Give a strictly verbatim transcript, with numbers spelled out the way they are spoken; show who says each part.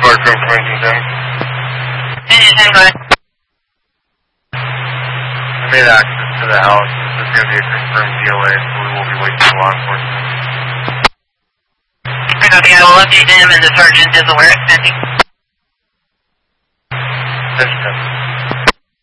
Speaker 1: Park Road from Engine ten.
Speaker 2: Engine ten, go ahead.
Speaker 1: I made access to the house. This is going to be a confirmed D L A, so we will be waiting for law enforcement.
Speaker 2: Okay, I will update them and the sergeant is aware. Sending.
Speaker 1: Engine ten.